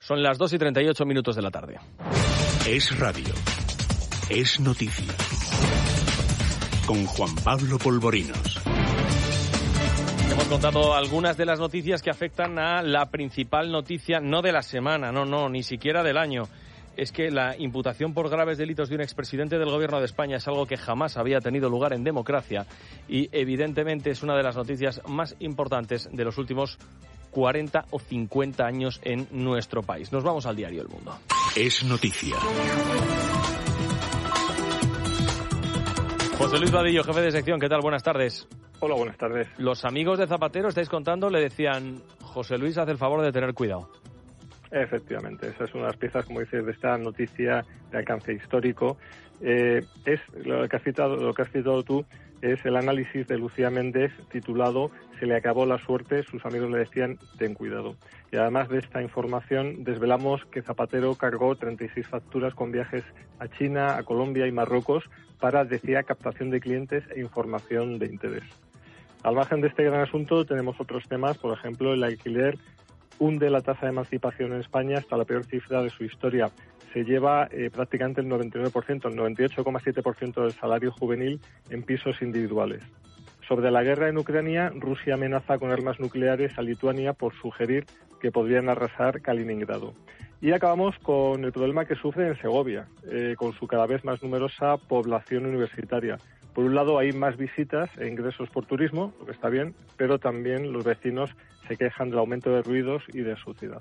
Son las 2:38 de la tarde. Es radio. Es noticia. Con Juan Pablo Polvorinos. Hemos contado algunas de las noticias que afectan a la principal noticia, no de la semana, no, ni siquiera del año. Es que la imputación por graves delitos de un expresidente del Gobierno de España es algo que jamás había tenido lugar en democracia y evidentemente es una de las noticias más importantes de los últimos 40 o 50 años en nuestro país. Nos vamos al diario El Mundo. Es noticia. José Luis Vadillo, jefe de sección, ¿qué tal? Buenas tardes. Hola, buenas tardes. Los amigos de Zapatero, estáis contando, le decían, José Luis, haz el favor de tener cuidado. Efectivamente, esa es una de las piezas, como dices, de esta noticia de alcance histórico. Es lo que has citado tú, es el análisis de Lucía Méndez titulado "Se le acabó la suerte", sus amigos le decían "ten cuidado". Y además de esta información desvelamos que Zapatero cargó 36 facturas con viajes a China, a Colombia y Marruecos para, decía, captación de clientes e información de interés. Al margen de este gran asunto tenemos otros temas, por ejemplo, el alquiler hunde la tasa de emancipación en España hasta la peor cifra de su historia. Se lleva prácticamente el 99%, el 98,7% del salario juvenil en pisos individuales. Sobre la guerra en Ucrania, Rusia amenaza con armas nucleares a Lituania por sugerir que podrían arrasar Kaliningrado. Y acabamos con el problema que sufre en Segovia, con su cada vez más numerosa población universitaria. Por un lado, hay más visitas e ingresos por turismo, lo que está bien, pero también los vecinos se quejan del aumento de ruidos y de suciedad.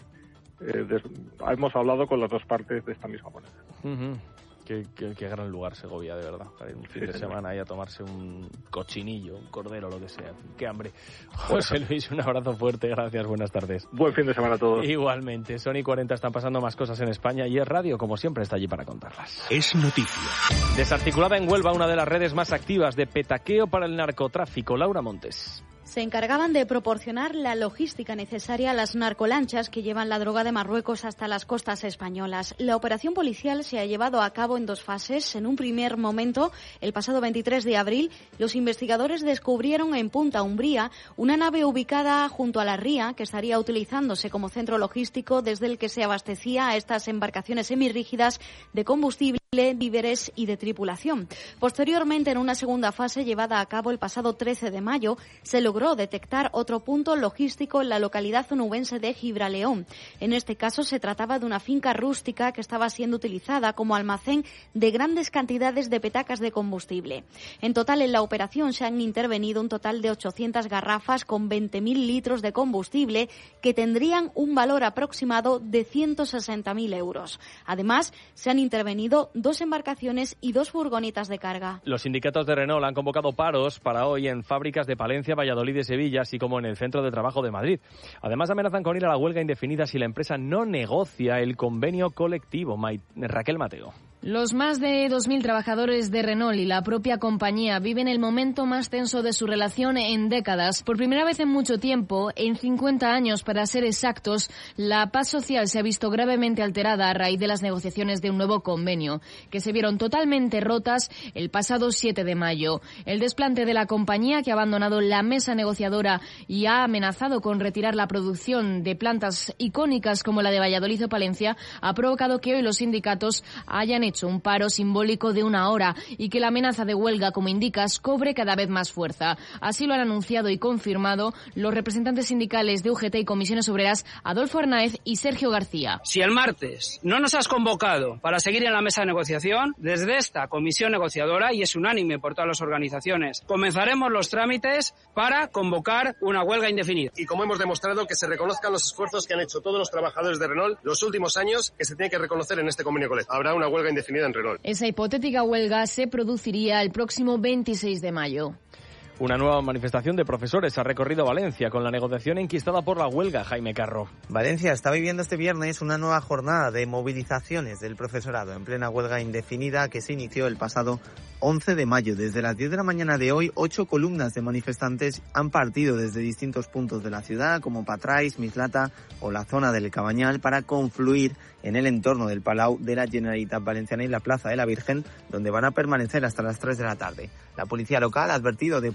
Hemos hablado con las dos partes de esta misma moneda. Uh-huh. Qué gran lugar Segovia, de verdad, para ir un fin de semana ahí a tomarse un cochinillo, un cordero, lo que sea. Qué hambre. José Luis, un abrazo fuerte, gracias, buenas tardes. Buen fin de semana a todos. Igualmente, Son y 40 están pasando más cosas en España y Es Radio, como siempre, está allí para contarlas. Es noticia. Desarticulada en Huelva una de las redes más activas de petaqueo para el narcotráfico. Laura Montes. Se encargaban de proporcionar la logística necesaria a las narcolanchas que llevan la droga de Marruecos hasta las costas españolas. La operación policial se ha llevado a cabo en dos fases. En un primer momento, el pasado 23 de abril, los investigadores descubrieron en Punta Umbría una nave ubicada junto a la ría que estaría utilizándose como centro logístico desde el que se abastecía a estas embarcaciones semirrígidas de combustible, víveres y de tripulación. Posteriormente, en una segunda fase llevada a cabo el pasado 13 de mayo, se logró detectar otro punto logístico en la localidad onubense de Gibraleón. En este caso se trataba de una finca rústica que estaba siendo utilizada como almacén de grandes cantidades de petacas de combustible. En total, en la operación se han intervenido un total de 800 garrafas con 20.000 litros de combustible que tendrían un valor aproximado de 160.000 euros. Además, se han intervenido 2 embarcaciones y 2 furgonetas de carga. Los sindicatos de Renault han convocado paros para hoy en fábricas de Palencia, Valladolid y de Sevilla, así como en el Centro de Trabajo de Madrid. Además, amenazan con ir a la huelga indefinida si la empresa no negocia el convenio colectivo. Raquel Mateo. Los más de 2.000 trabajadores de Renault y la propia compañía viven el momento más tenso de su relación en décadas. Por primera vez en mucho tiempo, en 50 años para ser exactos, la paz social se ha visto gravemente alterada a raíz de las negociaciones de un nuevo convenio, que se vieron totalmente rotas el pasado 7 de mayo. El desplante de la compañía, que ha abandonado la mesa negociadora y ha amenazado con retirar la producción de plantas icónicas como la de Valladolid o Palencia, ha provocado que hoy los sindicatos hayan hecho un paro simbólico de 1 hora y que la amenaza de huelga, como indicas, cobre cada vez más fuerza. Así lo han anunciado y confirmado los representantes sindicales de UGT y Comisiones Obreras, Adolfo Arnaez y Sergio García. Si el martes no nos has convocado para seguir en la mesa de negociación, desde esta comisión negociadora, y es unánime por todas las organizaciones, comenzaremos los trámites para convocar una huelga indefinida. Y como hemos demostrado, que se reconozcan los esfuerzos que han hecho todos los trabajadores de Renault los últimos años, que se tiene que reconocer en este convenio colectivo. Habrá una huelga indefinida en Renault. Esa hipotética huelga se produciría el próximo 26 de mayo. Una nueva manifestación de profesores ha recorrido Valencia con la negociación enquistada por la huelga. Jaime Carro. Valencia está viviendo este viernes una nueva jornada de movilizaciones del profesorado en plena huelga indefinida que se inició el pasado 11 de mayo. Desde las 10 de la mañana de hoy, 8 columnas de manifestantes han partido desde distintos puntos de la ciudad, como Patrais, Mislata o la zona del Cabañal, para confluir en el entorno del Palau de la Generalitat Valenciana y la Plaza de la Virgen, donde van a permanecer hasta las 3 de la tarde. La policía local ha advertido de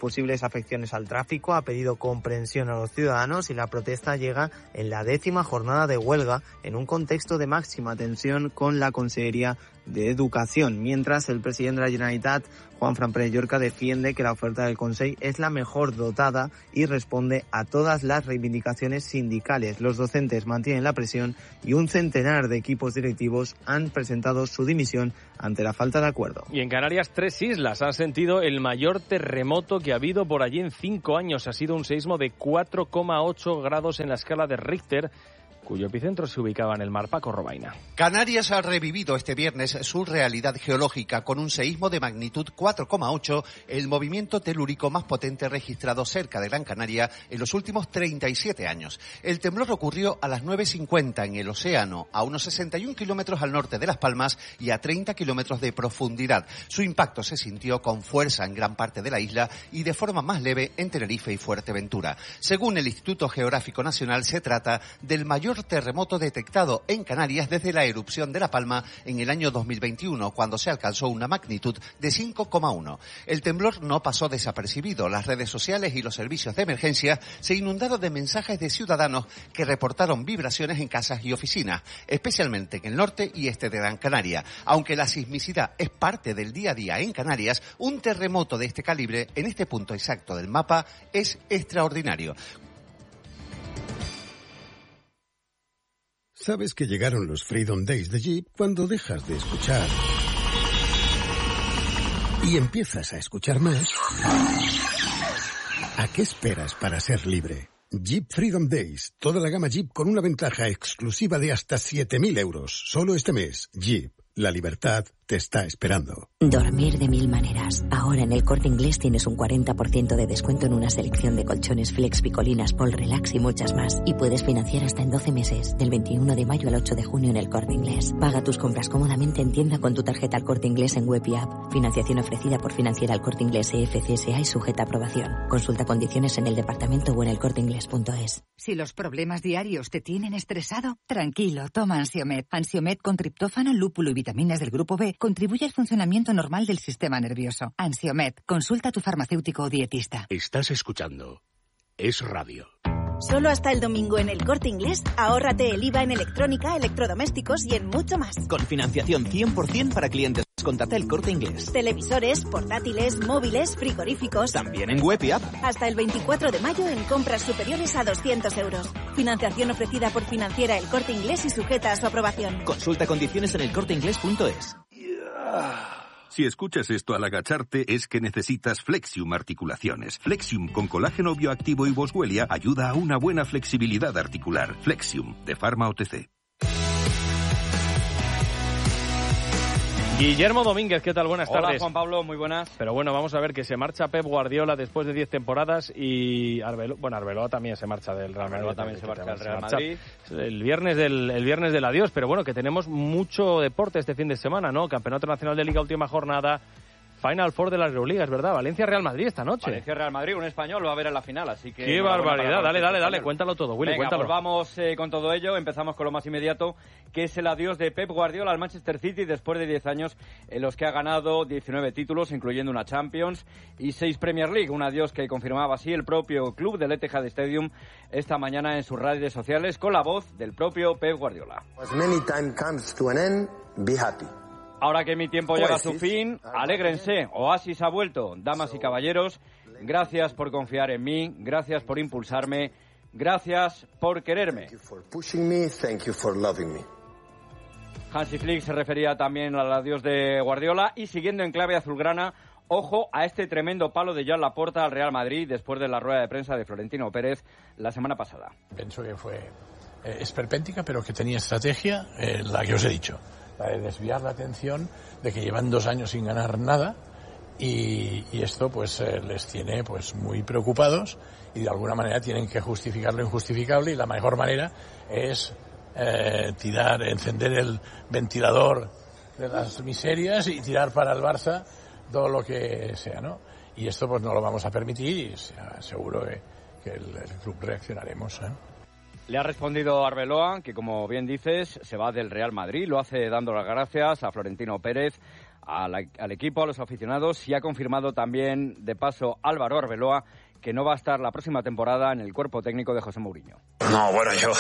posibles afecciones al tráfico, ha pedido comprensión a los ciudadanos y la protesta llega en la 10ª jornada de huelga en un contexto de máxima tensión con la Consellería de Educación, mientras el presidente de la Generalitat, Juanfran Pérez Llorca, defiende que la oferta del Consell es la mejor dotada y responde a todas las reivindicaciones sindicales. Los docentes mantienen la presión y un centenar de equipos directivos han presentado su dimisión ante la falta de acuerdo. Y en Canarias, 3 islas han sentido el mayor terremoto que ha habido por allí en 5 años. Ha sido un seísmo de 4,8 grados en la escala de Richter, cuyo epicentro se ubicaba en el mar. Paco Robaina. Canarias ha revivido este viernes su realidad geológica con un seísmo de magnitud 4,8, el movimiento telúrico más potente registrado cerca de Gran Canaria en los últimos 37 años. El temblor ocurrió a las 9:50 en el océano, a unos 61 kilómetros al norte de Las Palmas y a 30 kilómetros de profundidad. Su impacto se sintió con fuerza en gran parte de la isla y de forma más leve en Tenerife y Fuerteventura. Según el Instituto Geográfico Nacional, se trata del mayor terremoto detectado en Canarias desde la erupción de La Palma en el año 2021, cuando se alcanzó una magnitud de 5,1. El temblor no pasó desapercibido. Las redes sociales y los servicios de emergencia se inundaron de mensajes de ciudadanos que reportaron vibraciones en casas y oficinas, especialmente en el norte y este de Gran Canaria. Aunque la sismicidad es parte del día a día en Canarias, un terremoto de este calibre en este punto exacto del mapa es extraordinario. Sabes que llegaron los Freedom Days de Jeep cuando dejas de escuchar y empiezas a escuchar más. ¿A qué esperas para ser libre? Jeep Freedom Days, toda la gama Jeep con una ventaja exclusiva de hasta 7.000 euros. Solo este mes. Jeep, la libertad te está esperando. Dormir de 1000 maneras. Ahora en el Corte Inglés tienes un 40% de descuento en una selección de colchones Flex, Picolinas, Pol Relax y muchas más. Y puedes financiar hasta en 12 meses, del 21 de mayo al 8 de junio en el Corte Inglés. Paga tus compras cómodamente en tienda con tu tarjeta al Corte Inglés en web y app. Financiación ofrecida por Financiera al Corte Inglés EFCSA y sujeta a aprobación. Consulta condiciones en el departamento o en elcorteinglés.es. Si los problemas diarios te tienen estresado, tranquilo, toma Ansiomed. Ansiomed con triptófano, lúpulo y vitaminas del grupo B contribuye al funcionamiento normal del sistema nervioso. Ansiomed, consulta a tu farmacéutico o dietista. Estás escuchando Es Radio. Solo hasta el domingo en el Corte Inglés, ahórrate el IVA en electrónica, electrodomésticos y en mucho más. Con financiación 100% para clientes con el Corte Inglés. Televisores, portátiles, móviles, frigoríficos. También en web y app. Hasta el 24 de mayo en compras superiores a 200 euros. Financiación ofrecida por Financiera El Corte Inglés y sujeta a su aprobación. Consulta condiciones en elcorteinglés.es. Si escuchas esto al agacharte es que necesitas Flexium Articulaciones. Flexium con colágeno bioactivo y boswellia ayuda a una buena flexibilidad articular. Flexium, de Pharma OTC. Guillermo Domínguez, ¿qué tal? Buenas tardes. Hola, Juan Pablo, muy buenas. Pero bueno, vamos a ver que se marcha Pep Guardiola después de 10 temporadas y Arbeloa también se marcha del Real Madrid. Arbeloa también se marcha del Real Madrid. El viernes del adiós, pero bueno, que tenemos mucho deporte este fin de semana, ¿no? Campeonato Nacional de Liga, última jornada. Final Four de las Euroligas, es verdad. Valencia-Real Madrid esta noche. Valencia-Real Madrid, un español lo va a ver en la final, así que... ¡Qué barbaridad! Dale, cuéntalo todo, Willy, Venga, cuéntalo. Pues vamos con todo ello. Empezamos con lo más inmediato, que es el adiós de Pep Guardiola al Manchester City después de 10 años en los que ha ganado 19 títulos, incluyendo una Champions y 6 Premier League. Un adiós que confirmaba así el propio club del Etihad Stadium esta mañana en sus redes sociales con la voz del propio Pep Guardiola. As many time comes to an end, be happy. Ahora que mi tiempo llega a su fin, alégrense, Oasis ha vuelto. Damas y caballeros, gracias por confiar en mí, gracias por impulsarme, gracias por quererme. Hansi Flick se refería también al adiós de Guardiola y siguiendo en clave azulgrana, ojo a este tremendo palo de Joan Laporta al Real Madrid después de la rueda de prensa de Florentino Pérez la semana pasada. Pienso que fue esperpéntica, pero que tenía estrategia, la que os he dicho. La de desviar la atención de que llevan 2 años sin ganar nada y esto pues les tiene pues muy preocupados y de alguna manera tienen que justificar lo injustificable y la mejor manera es encender el ventilador de las miserias y tirar para el Barça todo lo que sea, ¿no? Y esto pues no lo vamos a permitir y seguro que el club reaccionaremos, ¿eh? Le ha respondido Arbeloa, que como bien dices, se va del Real Madrid, lo hace dando las gracias a Florentino Pérez, al equipo, a los aficionados, y ha confirmado también, de paso, Álvaro Arbeloa, que no va a estar la próxima temporada en el cuerpo técnico de José Mourinho. No, bueno, yo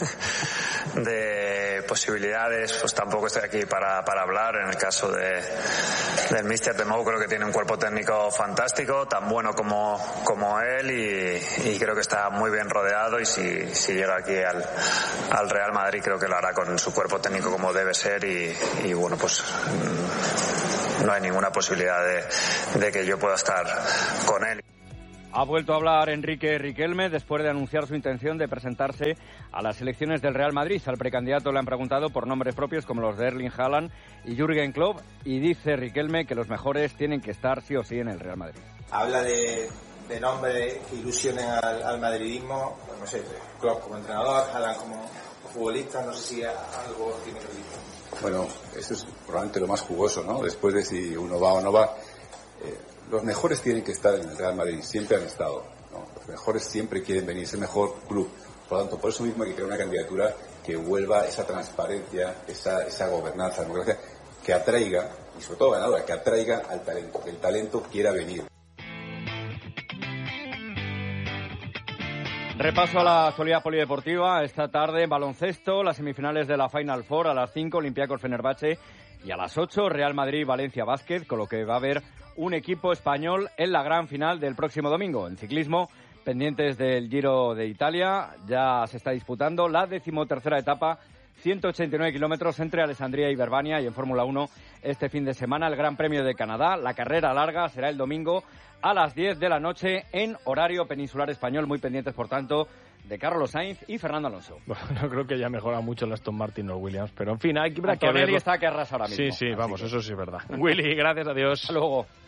de posibilidades pues tampoco estoy aquí para hablar. En el caso del míster de Mou, creo que tiene un cuerpo técnico fantástico, tan bueno como él, y creo que está muy bien rodeado, y si llega aquí al Real Madrid creo que lo hará con su cuerpo técnico como debe ser, y bueno, pues no hay ninguna posibilidad de que yo pueda estar con él. Ha vuelto a hablar Enrique Riquelme después de anunciar su intención de presentarse a las elecciones del Real Madrid. Al precandidato le han preguntado por nombres propios como los de Erling Haaland y Jürgen Klopp, y dice Riquelme que los mejores tienen que estar sí o sí en el Real Madrid. Habla de nombres que ilusionen al madridismo, pues no sé, Klopp como entrenador, Haaland como futbolista, no sé si algo tiene que ver. Bueno, eso es probablemente lo más jugoso, ¿no? Después de si uno va o no va. Los mejores tienen que estar en el Real Madrid, siempre han estado, ¿no? Los mejores siempre quieren venir, es el mejor club. Por lo tanto, por eso mismo hay que crear una candidatura que vuelva esa transparencia, esa gobernanza democrática, que atraiga, y sobre todo ganadora, que atraiga al talento, que el talento quiera venir. Repaso a la actualidad polideportiva. Esta tarde, baloncesto, las semifinales de la Final Four a las 5, Olympiacos Fenerbahce, y a las 8, Real Madrid Valencia Basket, con lo que va a haber un equipo español en la gran final del próximo domingo. En ciclismo, pendientes del Giro de Italia, ya se está disputando la 13ª etapa, 189 kilómetros entre Alessandria y Verbania, y en Fórmula 1 este fin de semana el Gran Premio de Canadá. La carrera larga será el domingo a las 10 de la noche en horario peninsular español. Muy pendientes, por tanto, de Carlos Sainz y Fernando Alonso. Bueno, creo que ya mejora mucho el Aston Martin o Williams, pero en fin, hay que verlo. Está que arrasa ahora mismo. Sí, vamos, eso sí es verdad. Willy, gracias, adiós. Hasta luego.